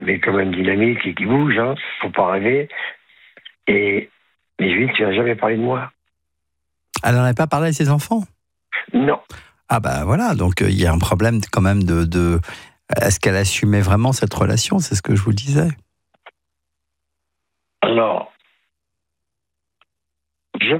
mais comme une dynamique et qui bouge, hein, faut pas rêver. Mais je lui dis, tu n'as jamais parlé de moi. Elle n'en a pas parlé à ses enfants? Non. Ah ben voilà, donc il y a un problème quand même de... Est-ce qu'elle assumait vraiment cette relation? C'est ce que je vous disais. Alors, je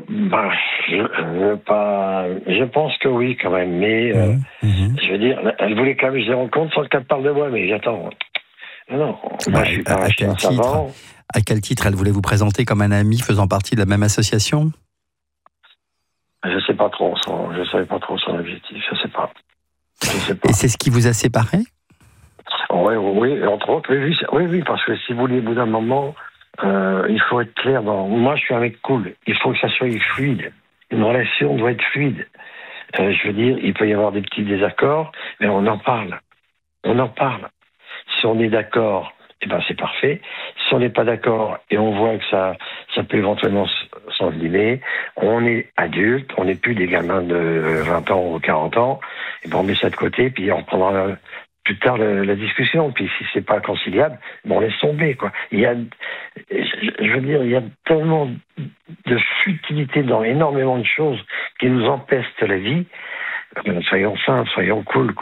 pense que oui, quand même, mais je veux dire, elle voulait quand même que je les rencontre sans qu'elle parle de moi, mais j'attends. Non, moi je suis pas un savant. À quel titre elle voulait vous présenter comme un ami faisant partie de la même association? Je sais pas trop, je savais pas trop son objectif, je sais pas. Et c'est ce qui vous a séparés? Oui, entre autres, oui, parce que si vous voulez, au bout d'un moment, il faut être clair moi, je suis un mec cool. Il faut que ça soit fluide. Une relation doit être fluide. Je veux dire, il peut y avoir des petits désaccords, mais on en parle. On en parle. Si on est d'accord, eh ben c'est parfait. Si on n'est pas d'accord et on voit que ça peut éventuellement s'envenimer, on est adulte, on n'est plus des gamins de 20 ans ou 40 ans, et ben on met ça de côté, puis on reprendra plus tard la discussion. Puis si c'est pas conciliable, ben on laisse tomber, quoi. Je veux dire, il y a tellement de futilité dans énormément de choses qui nous empestent la vie. Soyons simples, soyons cool.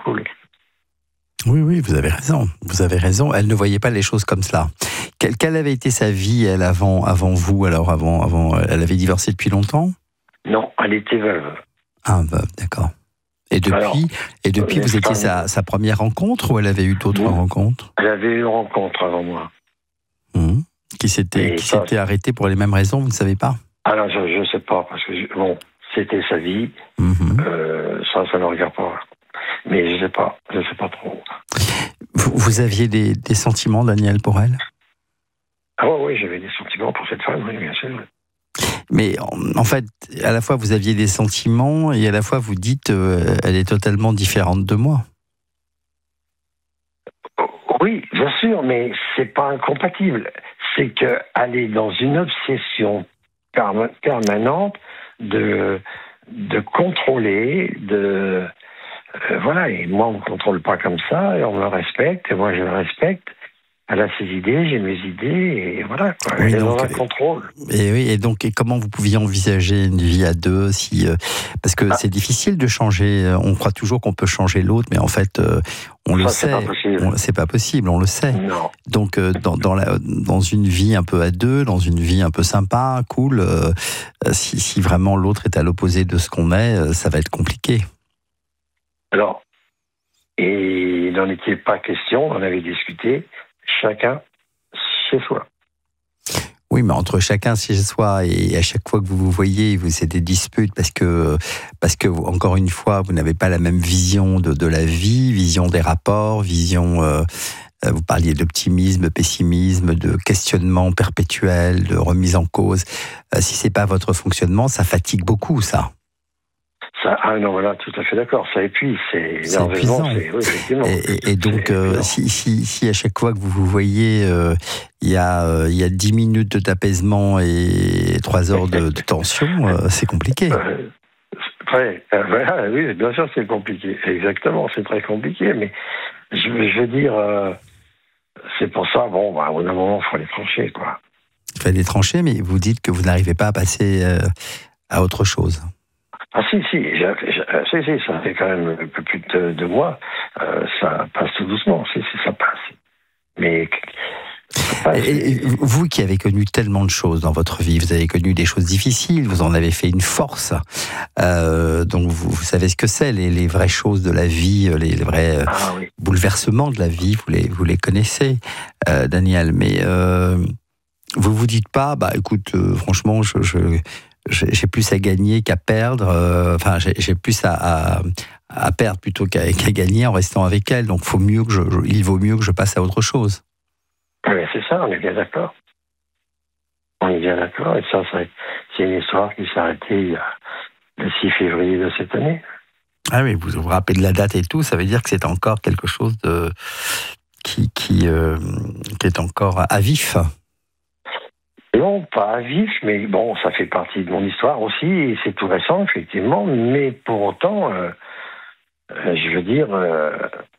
Oui, vous avez raison. Elle ne voyait pas les choses comme cela. Quelle avait été sa vie, elle, avant vous? Alors, elle avait divorcé depuis longtemps? Non, elle était veuve. Ah, veuve, d'accord. Et depuis, vous étiez sa première rencontre, ou elle avait eu d'autres rencontres? Elle avait eu une rencontre avant moi. Qui s'était arrêtée pour les mêmes raisons, vous ne savez pas? Alors, je ne sais pas, parce que, c'était sa vie. Ça ne regarde pas. Mais je sais pas trop. Vous aviez des sentiments, Daniel, pour elle? Ah oui, j'avais des sentiments pour cette femme, oui, bien sûr. Mais en fait, à la fois vous aviez des sentiments et à la fois vous dites elle est totalement différente de moi. Oui, bien sûr, mais c'est pas incompatible. C'est qu'elle est dans une obsession permanente de contrôler, voilà, et moi on me contrôle pas comme ça, et on me respecte, et moi je le respecte. Elle a ses idées, j'ai mes idées, et voilà, quoi. Elle est dans un contrôle. Et donc, comment vous pouviez envisager une vie à deux parce que c'est difficile de changer. On croit toujours qu'on peut changer l'autre, mais en fait, on le sait. C'est pas possible, on le sait. Non. Donc, dans une vie un peu à deux, dans une vie un peu sympa, cool, si vraiment l'autre est à l'opposé de ce qu'on est, ça va être compliqué. Alors, et il n'en était pas question, on avait discuté. Chacun chez soi. Oui, mais entre chacun chez soi et à chaque fois que vous vous voyez, c'est des disputes parce que encore une fois, vous n'avez pas la même vision de la vie, vision des rapports, vous parliez d'optimisme, pessimisme, de questionnement perpétuel, de remise en cause. Si c'est pas votre fonctionnement, ça fatigue beaucoup, ça. Non, voilà, tout à fait d'accord. Ça épuise, c'est épuisant. Oui, effectivement. Et donc, si à chaque fois que vous vous voyez, il y a 10 minutes d'apaisement et 3 heures de tension, c'est compliqué. Oui, bien sûr, c'est compliqué. Exactement, c'est très compliqué. Mais je veux dire, c'est pour ça, au bout d'un moment, il faut les trancher, quoi. Il faut les trancher, mais vous dites que vous n'arrivez pas à passer à autre chose. Ah si, ça fait quand même un peu plus de 2 mois. Ça passe tout doucement, ça passe. Mais ça passe. Et vous qui avez connu tellement de choses dans votre vie, vous avez connu des choses difficiles, vous en avez fait une force. Donc vous savez ce que c'est, les vraies choses de la vie, les vrais bouleversements de la vie, vous les connaissez, Daniel. Mais vous vous dites pas, écoute, franchement, j'ai plus à gagner qu'à perdre. J'ai plus à perdre plutôt qu'à gagner en restant avec elle. Donc, il vaut mieux que je passe à autre chose. Oui, c'est ça, on est bien d'accord. Et ça, c'est une histoire qui s'est arrêtée le 6 février de cette année. Ah oui, vous vous rappelez de la date et tout, ça veut dire que c'est encore quelque chose qui est encore à vif. Non, pas à vif, mais ça fait partie de mon histoire aussi, et c'est tout récent, effectivement, mais pour autant, je veux dire,